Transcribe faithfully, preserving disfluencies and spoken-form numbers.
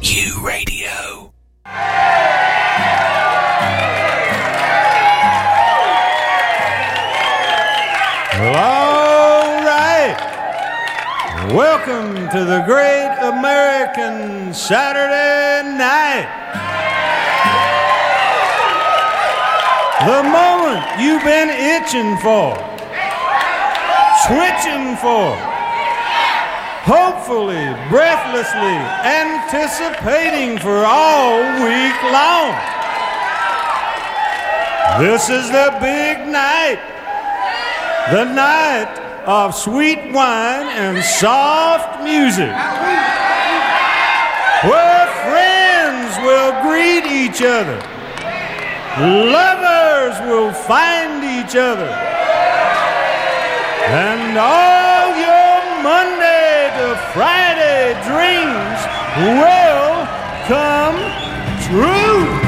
Q Radio. Well, all right. Welcome to the Great American Saturday Night. The moment you've been itching for, switching for, hopefully, breathlessly anticipating for all week long. This is the big night. The night of sweet wine and soft music, where friends will greet each other, lovers will find each other, and all your Monday to Friday dreams will come true.